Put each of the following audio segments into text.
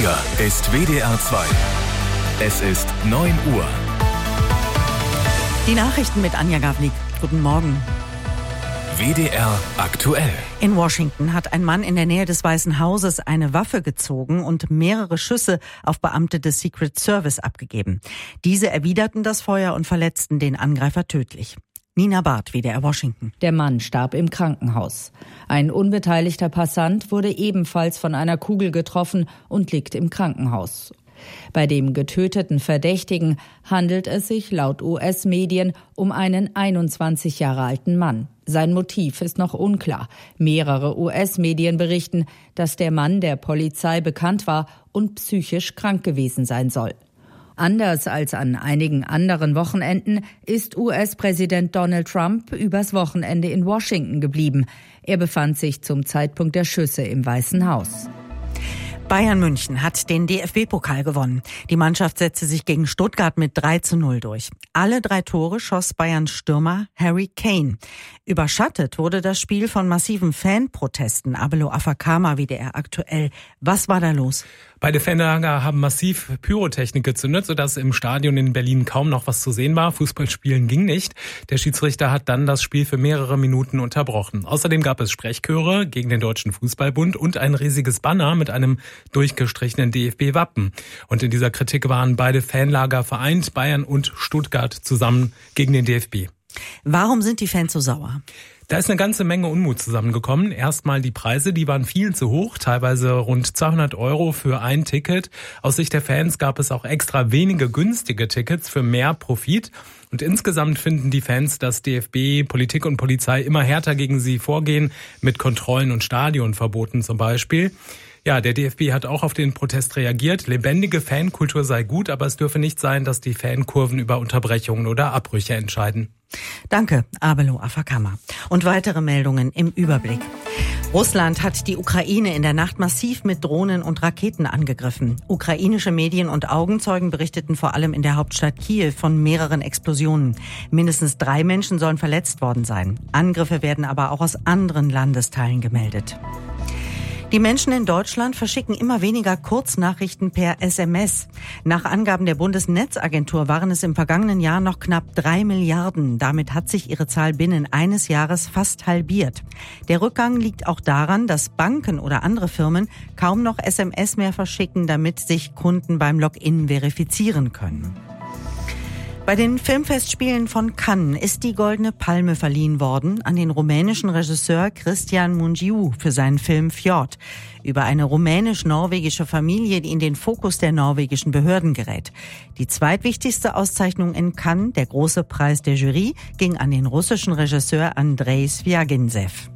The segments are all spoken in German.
Hier ist WDR 2. Es ist 9 Uhr. Die Nachrichten mit Anja Gavlik. Guten Morgen. WDR aktuell. In Washington hat ein Mann in der Nähe des Weißen Hauses eine Waffe gezogen und mehrere Schüsse auf Beamte des Secret Service abgegeben. Diese erwiderten das Feuer und verletzten den Angreifer tödlich. Nina Barth, WDR Washington. Der Mann starb im Krankenhaus. Ein unbeteiligter Passant wurde ebenfalls von einer Kugel getroffen und liegt im Krankenhaus. Bei dem getöteten Verdächtigen handelt es sich laut US-Medien um einen 21 Jahre alten Mann. Sein Motiv ist noch unklar. Mehrere US-Medien berichten, dass der Mann der Polizei bekannt war und psychisch krank gewesen sein soll. Anders als an einigen anderen Wochenenden ist US-Präsident Donald Trump übers Wochenende in Washington geblieben. Er befand sich zum Zeitpunkt der Schüsse im Weißen Haus. Bayern München hat den DFB-Pokal gewonnen. Die Mannschaft setzte sich gegen Stuttgart mit 3:0 durch. Alle 3 Tore schoss Bayerns Stürmer Harry Kane. Überschattet wurde das Spiel von massiven Fanprotesten. Abelo Afakama, WDR aktuell. Was war da los? Beide Fanlager haben massiv Pyrotechnik gezündet, sodass im Stadion in Berlin kaum noch was zu sehen war. Fußballspielen ging nicht. Der Schiedsrichter hat dann das Spiel für mehrere Minuten unterbrochen. Außerdem gab es Sprechchöre gegen den Deutschen Fußballbund und ein riesiges Banner mit einem durchgestrichenen DFB-Wappen. Und in dieser Kritik waren beide Fanlager vereint, Bayern und Stuttgart zusammen gegen den DFB. Warum sind die Fans so sauer? Da ist eine ganze Menge Unmut zusammengekommen. Erstmal die Preise, die waren viel zu hoch, teilweise rund 200 € für ein Ticket. Aus Sicht der Fans gab es auch extra wenige günstige Tickets für mehr Profit. Und insgesamt finden die Fans, dass DFB, Politik und Polizei immer härter gegen sie vorgehen, mit Kontrollen und Stadionverboten zum Beispiel. Ja, der DFB hat auch auf den Protest reagiert. Lebendige Fankultur sei gut, aber es dürfe nicht sein, dass die Fankurven über Unterbrechungen oder Abbrüche entscheiden. Danke, Abelo Afakama. Und weitere Meldungen im Überblick. Russland hat die Ukraine in der Nacht massiv mit Drohnen und Raketen angegriffen. Ukrainische Medien und Augenzeugen berichteten vor allem in der Hauptstadt Kiew von mehreren Explosionen. Mindestens 3 Menschen sollen verletzt worden sein. Angriffe werden aber auch aus anderen Landesteilen gemeldet. Die Menschen in Deutschland verschicken immer weniger Kurznachrichten per SMS. Nach Angaben der Bundesnetzagentur waren es im vergangenen Jahr noch knapp 3 Milliarden. Damit hat sich ihre Zahl binnen eines Jahres fast halbiert. Der Rückgang liegt auch daran, dass Banken oder andere Firmen kaum noch SMS mehr verschicken, damit sich Kunden beim Login verifizieren können. Bei den Filmfestspielen von Cannes ist die Goldene Palme verliehen worden an den rumänischen Regisseur Cristian Mungiu für seinen Film Fjord über eine rumänisch-norwegische Familie, die in den Fokus der norwegischen Behörden gerät. Die zweitwichtigste Auszeichnung in Cannes, der große Preis der Jury, ging an den russischen Regisseur Andrei Svyagintsev.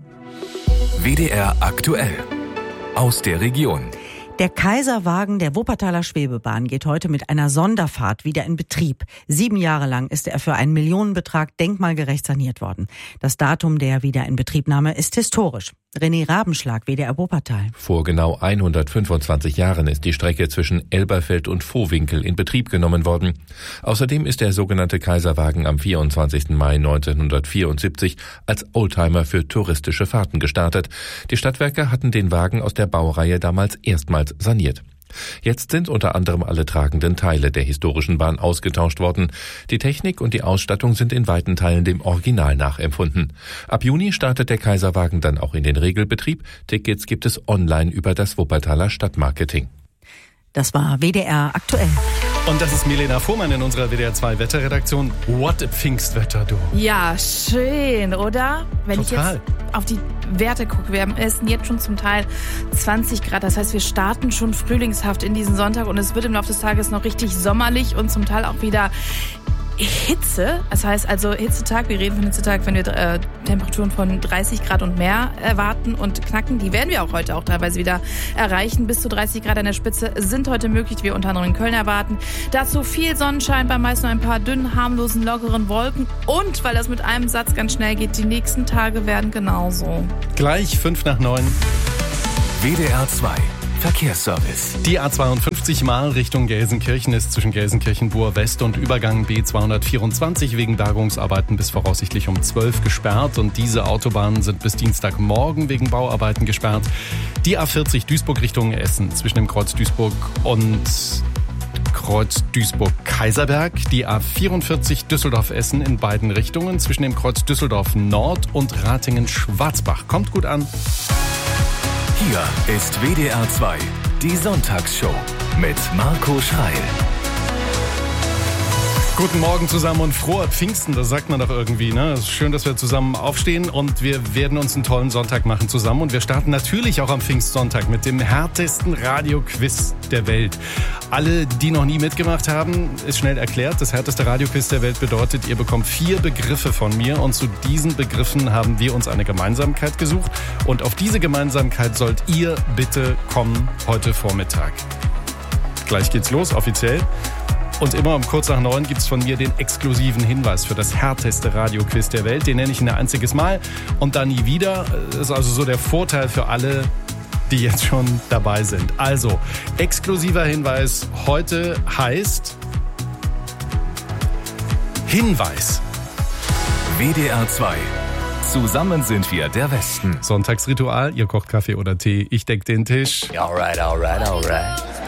WDR aktuell. Aus der Region. Der Kaiserwagen der Wuppertaler Schwebebahn geht heute mit einer Sonderfahrt wieder in Betrieb. 7 Jahre lang ist er für einen Millionenbetrag denkmalgerecht saniert worden. Das Datum der Wiederinbetriebnahme ist historisch. René Rabenschlag, WDR Wuppertal. Vor genau 125 Jahren ist die Strecke zwischen Elberfeld und Vohwinkel in Betrieb genommen worden. Außerdem ist der sogenannte Kaiserwagen am 24. Mai 1974 als Oldtimer für touristische Fahrten gestartet. Die Stadtwerke hatten den Wagen aus der Baureihe damals erstmals saniert. Jetzt sind unter anderem alle tragenden Teile der historischen Bahn ausgetauscht worden. Die Technik und die Ausstattung sind in weiten Teilen dem Original nachempfunden. Ab Juni startet der Kaiserwagen dann auch in den Regelbetrieb. Tickets gibt es online über das Wuppertaler Stadtmarketing. Das war WDR aktuell. Und das ist Milena Fuhrmann in unserer WDR 2 Wetterredaktion. What a Pfingstwetter, du. Ja, schön, oder? Wenn Total. ich jetzt auf die Werte gucke, wir haben es jetzt schon zum Teil 20 Grad. Das heißt, wir starten schon frühlingshaft in diesen Sonntag und es wird im Laufe des Tages noch richtig sommerlich und zum Teil auch wieder Hitze. Das heißt also Hitzetag, wir reden von Hitzetag, wenn wir Temperaturen von 30 Grad und mehr erwarten und knacken. Die werden wir auch heute auch teilweise wieder erreichen. Bis zu 30 Grad an der Spitze sind heute möglich, die wir unter anderem in Köln erwarten. Dazu viel Sonnenschein, bei meist nur ein paar dünnen, harmlosen, lockeren Wolken. Und, weil das mit einem Satz ganz schnell geht, die nächsten Tage werden genauso. Gleich 8:55. WDR 2 Verkehrsservice. Die A52 mal Richtung Gelsenkirchen ist zwischen Gelsenkirchen-Buhr West und Übergang B224 wegen Bergungsarbeiten bis voraussichtlich um 12 gesperrt. Und diese Autobahnen sind bis Dienstagmorgen wegen Bauarbeiten gesperrt. Die A40 Duisburg Richtung Essen zwischen dem Kreuz Duisburg und Kreuz Duisburg-Kaiserberg, die A44 Düsseldorf-Essen in beiden Richtungen zwischen dem Kreuz Düsseldorf-Nord und Ratingen-Schwarzbach. Kommt gut an. Hier ist WDR 2, die Sonntagsshow mit Marco Schreil. Guten Morgen zusammen und frohe Pfingsten, das sagt man doch irgendwie, ne? Es ist schön, dass wir zusammen aufstehen und wir werden uns einen tollen Sonntag machen zusammen. Und wir starten natürlich auch am Pfingstsonntag mit dem härtesten Radioquiz der Welt. Alle, die noch nie mitgemacht haben, ist schnell erklärt. Das härteste Radioquiz der Welt bedeutet, ihr bekommt 4 Begriffe von mir und zu diesen Begriffen haben wir uns eine Gemeinsamkeit gesucht. Und auf diese Gemeinsamkeit sollt ihr bitte kommen heute Vormittag. Gleich geht's los, offiziell. Und immer um kurz nach 9 gibt's von mir den exklusiven Hinweis für das härteste Radioquiz der Welt. Den nenne ich ein einziges Mal und dann nie wieder. Das ist also so der Vorteil für alle, die jetzt schon dabei sind. Also, exklusiver Hinweis heute heißt Hinweis. WDR 2. Zusammen sind wir der Westen. Sonntagsritual, ihr kocht Kaffee oder Tee, ich deck den Tisch. Alright.